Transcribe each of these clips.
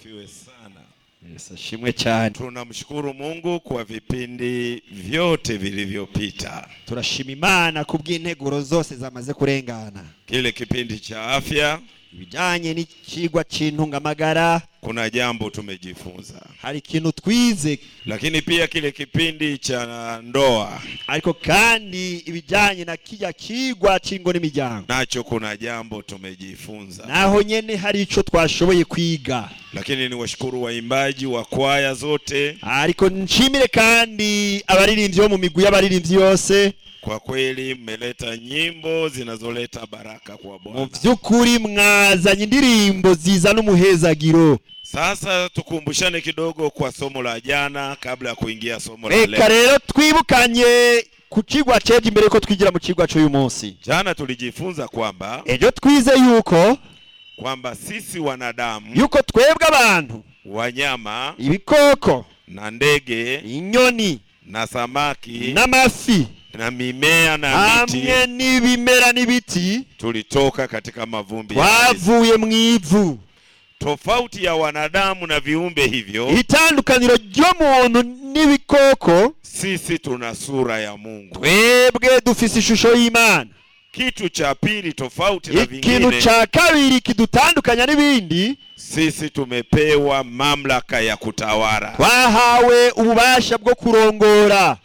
asifiwe sana. Yesu ashimwe cyane. Tunamshukuru Mungu kwa vipindi vyote vilivyopita. Turashima Imana kubw'integuro zose zamaze kurengana. Kile kipindi cha afya, ibijanye n'ikigwa c'intungamagara, kuna jambo tumejifunza. Hari ikintu twize. Lakini pia kile kipindi cha ndoa, ariko kandi ibijanye na kijya kigwa c'ingo n'imiryango, nacho kuna jambo tumejifunza. Naho nyene hari ico twashoboye kwiga. Lakini ni washukuru waimbaji wa kwaya zote. Ariko nshimire kandi abaririmbyi bo mu migwi y'abaririmbyi yose. Kwa kweli mmeleta nyimbo zinazoleta baraka kwa Bwana. Mu vyukuri mwazanye indirimbo zizana umuhezagiro. Sasa tukumbushane kidogo kwa somo la jana kabla ya kuingia somo la leo. Reka rero twibukanye ku kigwa ceje imbere ko twigira mu kigwa cy'uyu munsi. Jana tulijifunza kwamba ejo twize yuko kwamba sisi wanadamu, yuko twebwe abantu, wanyama, ibikoko na ndege, inyoni na samaki, n'amafi, na mimea na miti, hamwe n'ibimera n'ibiti, tulitoka katika mavumbi. Twavuye mu ivu. Tofauti ya wanadamu na viumbe hivyo, itandukaniro ry'umuntu n'ibikoko, sisi tuna sura ya Mungu. Twebwe dufise ishusho y'Imana. Kitu cha pili tofauti na vingine, ikintu cha kabiri kidutandukanya n'ibindi, sisi tumepewa mamlaka ya kutawala. Twahawe ububasha bwo kurongora.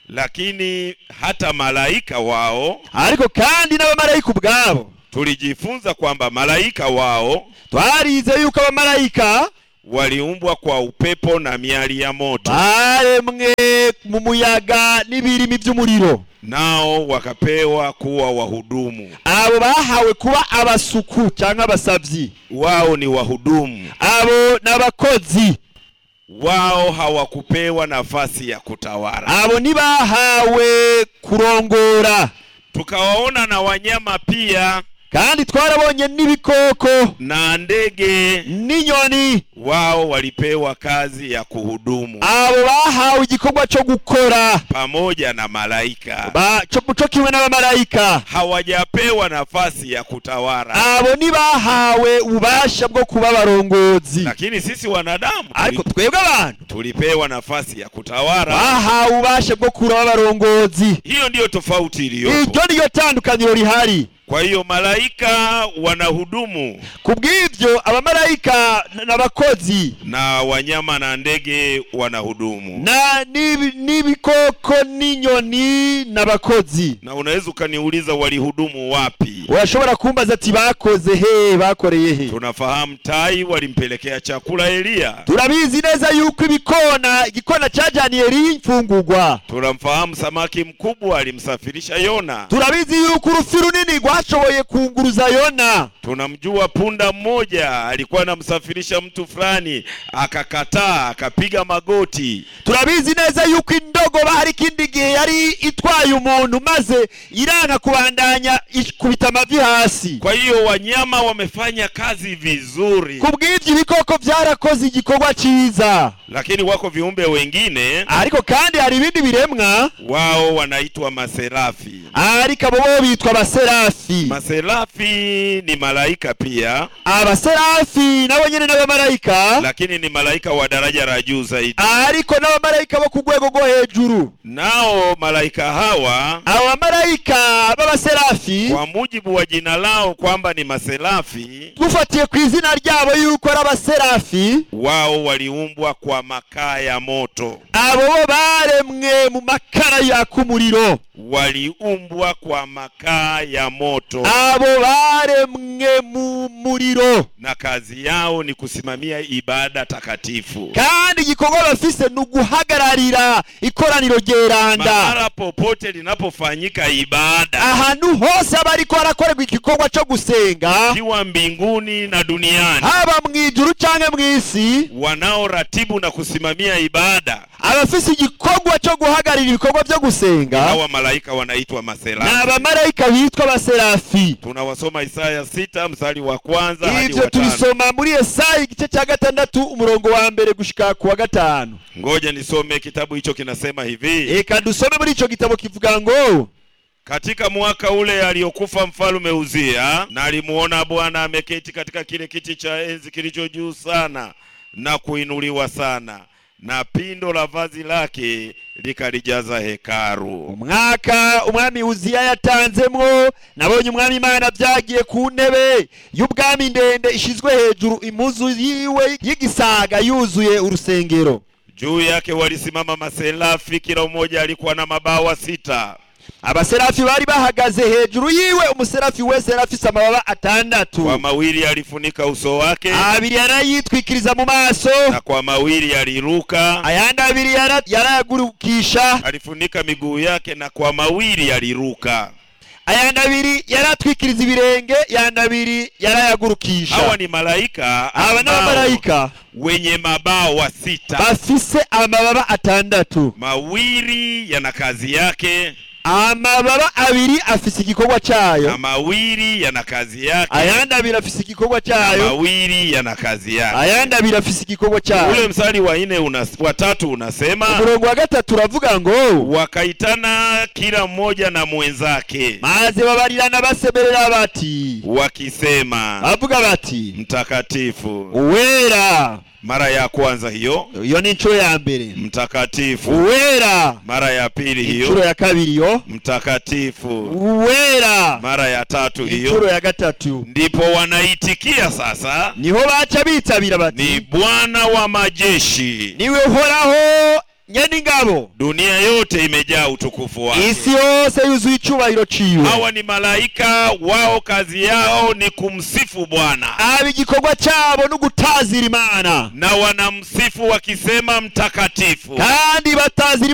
Lakini hata malaika wao, ariko kandi n'abamarayika ubwabo, tulijifunza kwamba malaika wao, twarize yuko abamarayika waliumbwa kwa upepo na miali ya moto, baremwe mu muyaga n'ibirimi by'umuriro, nao wakapewa kuwa wahudumu. Abo bahawe kuba abasuku cyangwa abasavyi. Wao ni wahudumu. Abo n'abakozi. Wao hawakupewa nafasi ya kutawala. Abo nibahawe kurongora. Tukawaona na wanyama pia, kandi twarabonye n'ibikoko na ndege n'inyoni, wao walipewa kazi ya kuhudumu. Abo bahawe igikorwa cyo gukora pamoja na malaika. cyo kimwe n'abamarayika hawajapewa nafasi ya kutawala. Abo nibahawe ubasha bwo kuba barongozi. Lakini sisi wanadamu, ariko twebwe abantu, tulipewa nafasi ya kutawala, bahawe ubasha bwo kuba barongozi. Hiyo ndiyo tofauti iliyopo. Iryo ndiyo tandukaniro rihari. Kwa hiyo malaika wanahudumu, kubw'ivyo abamarayika n'abakozi, na wanyama na ndege wanahudumu, na n'ibikoko n'inyoni n'abakozi. Na unaweza ukaniuliza walihudumu wapi? Urashobora kumbaza ati bakoze he, bakoreye he? Tunafahamu tai walimpelekea chakula Elia. Turabizi neza yuko igikona cyajaniye Elia imfungurwa. Tunamfahamu samaki mkubwa alimsafirisha Yona. Turabizi yuko urufi runini rwashoboye kunguruza Yona. Tunamjua punda mmoja alikuwa anamsafirisha mtu fulani, akakataa, akapiga magoti. Turabizi neza yuko indogo bahari kindi gihe yari itwaye umuntu maze iranga kubandanya kubita amavi hasi. Kwa hiyo wanyama wamefanya kazi vizuri. Kubw'ivyo ibikoko byarakoze igikorwa cyiza. Lakini wako viumbe wengine, ariko kandi hari ibindi biremwa, wao wanaitwa maserafi. Ariko abo bitwa baserafi. Maserafi ni malaika pia. Abaserafi nabo nyene n'abamarayika, lakini ni malaika wa daraja la juu zaidi. Ariko n'abamarayika bo kugwego go hejuru. Nao malaika hawa, abamarayika b'abaserafi, kwa mujibu wa jina lao kwamba ni maserafi, tufatiye ku izina ryabo yuko ari abaserafi, wao waliumbwa kwa makaa ya moto. Abo baremwe mu makara ya kumuriro. Waliumbwa kwa makaa ya moto. Abo baremwe mu muriro. Na kazi yao ni kusimamia ibada takatifu. Kandi igikorwa bafise n'uguhagararira ikoraniro geranda. Mahali popote linapofanyika ibada, ahantu hose abariko arakorerwa igikorwa cyo gusenga, kiwa mbinguni na duniani, haba mwijuru canke mwisi, wanaoratibu na kusimamia ibada, abafise igikorwa cyo guhagarira ibikorwa byo gusenga, hawa malaika wanaitwa maserafi. Na abamarayika bitwa baserafi. Tunawasoma Isaya 6 mstari wa kwanza hadi wa 5. Ivyo tulisoma muri Yesaya igice cya 6 umurongo wa mbere gushika ku wa 5. Ngoja nisome kitabu hicho, kinasema hivi. Eka dusome muri ico gitabo kivuga ngo, katika mwaka ule aliyokufa mfalme Uzia, na alimuona Bwana ameketi katika kile kiti cha enzi kilicho juu sana, na kuinuliwa sana, na pindo la vazi lake likalijaza hekaru. umwaka umwami Uziya yatanzemwo, nabonye umwami Imana byagiye ku ntebe y'ubwami ndende ishizwe hejuru, impuzu yiwe y'igisaga yuzuye urusengero. Juu yake walisimama maserafi, kila mmoja alikuwa na mabawa 6. Abaserafi bari bahagaze hejuru yiwe, umuserafi wese yarafise amababa 6. Kwa mawili alifunika uso wake, abiri yarayitwikiriza mu maso, na kwa mawili aliruka, ayandi abiri yarayagurukisha. alifunika miguu yake, na kwa mawili aliruka. ayandi abiri yaratwikiriza ibirenge, ayandi abiri yarayagurukisha. Hawa ni malaika, aba ni abamarayika wenye mabawa 6. bafise amababa 6. Mawili yana kazi yake, amababa abiri afise igikorwa cyayo, na mawili yana kazi yake, ayandi abiri afise igikorwa na cyayo, mawili yana kazi yake. ayandi abiri afise igikorwa cyayo. Ule mstari wa 4 wa 3 unasema, umurongo wa 3 uravuga ngo, wakaitana kila mmoja na mwenzake, maze babarirana basemerera bati, wakisema, bavuga bati, mtakatifu. uwera. Mara ya kwanza hiyo, iyo ni inshuro ya mbere. mtakatifu. uwera. Mara ya pili hiyo, inshuro ya kabiri yo, mtakatifu. uwera. Mara ya tatu hiyo, inshuro ya gatatu. ndipo wanaitikia sasa, niho baca bitabira bati, ni Bwana wa majeshi, niwe uhoraho nyene ingabo, dunia yote imejaa utukufu wake. isi yose yuzuye icubahiro ciwe. Hawa ni malaika, wao kazi yao ni kumsifu Bwana, aba igikorwa cyabo no gutazira Imana, na wanamsifu wakisema mtakatifu. kandi batazira